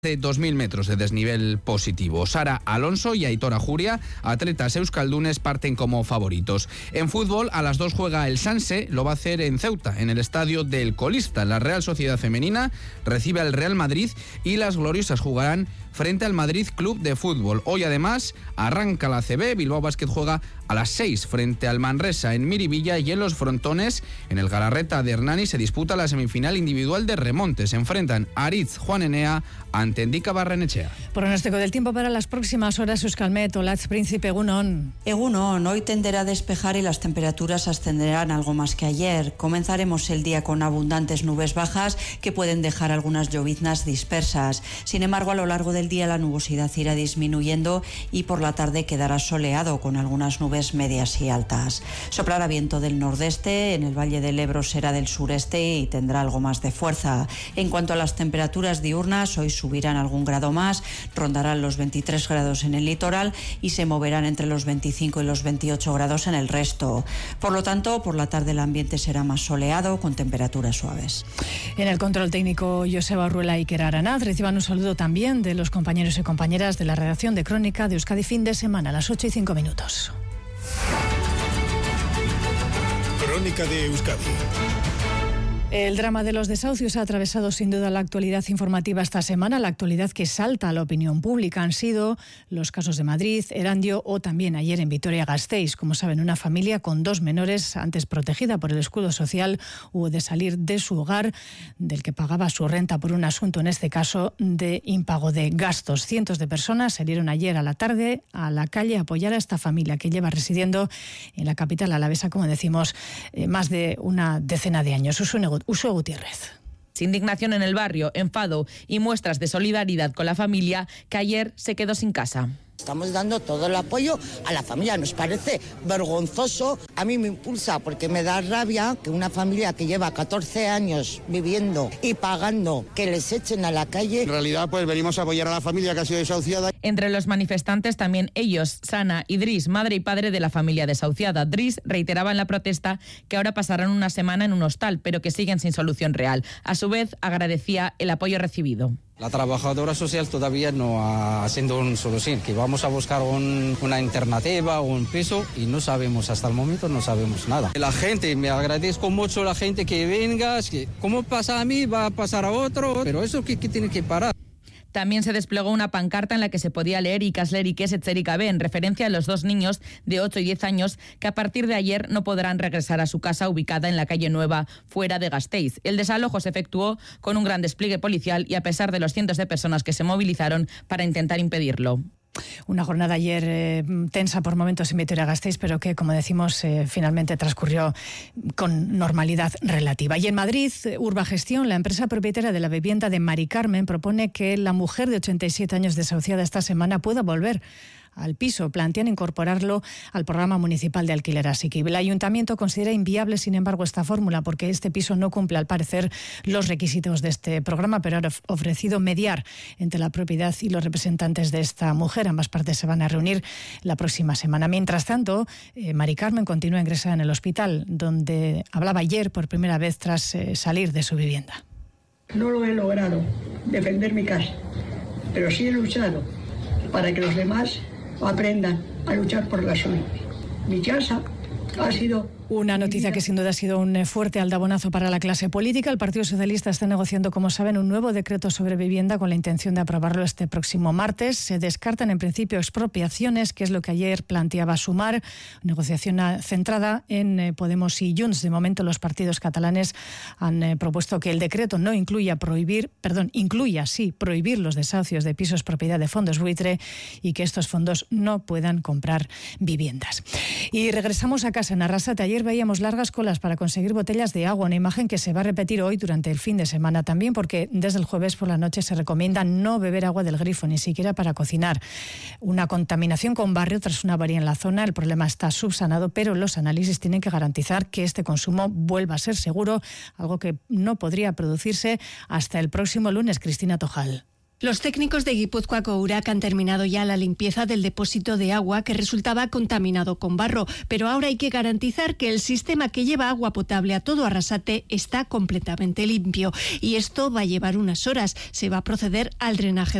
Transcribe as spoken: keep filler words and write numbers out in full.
de dos mil metros de desnivel positivo. Sara Alonso y Aitor Ajuria, atletas euskaldunes, parten como favoritos. En fútbol, a las dos juega el Sanse, lo va a hacer en Ceuta, en el estadio del Colista. La Real Sociedad Femenina recibe al Real Madrid y las gloriosas jugarán frente al Madrid Club de Fútbol. Hoy además arranca la A C B, Bilbao Basket juega a las seis frente al Manresa en Miribilla, y en los frontones, en el Galarreta de Hernani, se disputa la semifinal individual de remonte. Se enfrentan Aritz Juan Enea ante Endika Barrenechea. Pronóstico del tiempo para las próximas horas. Euskalmet, Olatz Príncipe, Egunon. Egunon, hoy tenderá a despejar y las temperaturas ascenderán algo más que ayer. Comenzaremos el día con abundantes nubes bajas que pueden dejar algunas lloviznas dispersas. Sin embargo, a lo largo del día la nubosidad irá disminuyendo y por la tarde quedará soleado con algunas nubes medias y altas. Soplará viento del nordeste, en el Valle del Ebro será del sureste y tendrá algo más de fuerza. En cuanto a las temperaturas diurnas, hoy subirán algún grado más, rondarán los veintitrés grados en el litoral y se moverán entre los veinticinco y los veintiocho grados en el resto. Por lo tanto, por la tarde el ambiente será más soleado con temperaturas suaves. En el control técnico, Joseba Urruela y Iker Aranaz. Reciban un saludo también de los compañeros y compañeras de la redacción de Crónica de Euskadi Fin de Semana a las ocho y cinco minutos. Crónica de Euskadi. El drama de los desahucios ha atravesado sin duda la actualidad informativa esta semana. La actualidad que salta a la opinión pública han sido los casos de Madrid, Erandio o también ayer en Vitoria-Gasteiz. Como saben, una familia con dos menores, antes protegida por el escudo social, hubo de salir de su hogar, del que pagaba su renta por un asunto, en este caso, de impago de gastos. Cientos de personas salieron ayer a la tarde a la calle a apoyar a esta familia que lleva residiendo en la capital alavesa, como decimos, eh, más de una decena de años. Uso Gutiérrez. Indignación en el barrio, enfado y muestras de solidaridad con la familia que ayer se quedó sin casa. Estamos dando todo el apoyo a la familia, nos parece vergonzoso. A mí me impulsa porque me da rabia que una familia que lleva catorce años viviendo y pagando, que les echen a la calle. En realidad, pues venimos a apoyar a la familia que ha sido desahuciada. Entre los manifestantes también ellos, Sana y Dris, madre y padre de la familia desahuciada. Dris reiteraba en la protesta que ahora pasarán una semana en un hostal, pero que siguen sin solución real. A su vez, agradecía el apoyo recibido. La trabajadora social todavía no ha haciendo una solución, que vamos a buscar un, una alternativa o un piso y no sabemos, hasta el momento no sabemos nada. La gente, me agradezco mucho a la gente que venga, que como pasa a mí, va a pasar a otro, pero eso que, que tiene que parar. También se desplegó una pancarta en la que se podía leer Ikasler Ikes Etxerik Gabe, en referencia a los dos niños de ocho y diez años que a partir de ayer no podrán regresar a su casa ubicada en la calle Nueva, fuera de Gasteiz. El desalojo se efectuó con un gran despliegue policial y a pesar de los cientos de personas que se movilizaron para intentar impedirlo. Una jornada ayer eh, tensa por momentos en Vitoria-Gasteiz, pero que, como decimos, eh, finalmente transcurrió con normalidad relativa. Y en Madrid, Urbagestión, la empresa propietaria de la vivienda de Mari Carmen, propone que la mujer de ochenta y siete años desahuciada esta semana pueda volver al piso. Plantean incorporarlo al programa municipal de alquiler asequible. El ayuntamiento considera inviable, sin embargo, esta fórmula porque este piso no cumple, al parecer, los requisitos de este programa, pero ha ofrecido mediar entre la propiedad y los representantes de esta mujer. Ambas partes se van a reunir la próxima semana. Mientras tanto, eh, Mari Carmen continúa ingresada en el hospital, donde hablaba ayer por primera vez tras eh, salir de su vivienda. No lo he logrado, defender mi casa, pero sí he luchado para que los demás aprendan a luchar por la suya. Mi casa ha sido Una noticia que sin duda ha sido un fuerte aldabonazo para la clase política. El Partido Socialista está negociando, como saben, un nuevo decreto sobre vivienda con la intención de aprobarlo este próximo martes. Se descartan en principio expropiaciones, que es lo que ayer planteaba Sumar, negociación centrada en Podemos y Junts. De momento los partidos catalanes han propuesto que el decreto no incluya prohibir, perdón, incluya sí prohibir los desahucios de pisos propiedad de fondos buitre y que estos fondos no puedan comprar viviendas. Y regresamos a casa en Arrasate. Ayer veíamos largas colas para conseguir botellas de agua, una imagen que se va a repetir hoy durante el fin de semana también, porque desde el jueves por la noche se recomienda no beber agua del grifo, ni siquiera para cocinar. Una contaminación con barrio tras una avaría en la zona. El problema está subsanado, pero los análisis tienen que garantizar que este consumo vuelva a ser seguro, algo que no podría producirse hasta el próximo lunes. Cristina Tojal. Los técnicos de Guipúzcoa Urac han terminado ya la limpieza del depósito de agua que resultaba contaminado con barro, pero ahora hay que garantizar que el sistema que lleva agua potable a todo Arrasate está completamente limpio. Y esto va a llevar unas horas. Se va a proceder al drenaje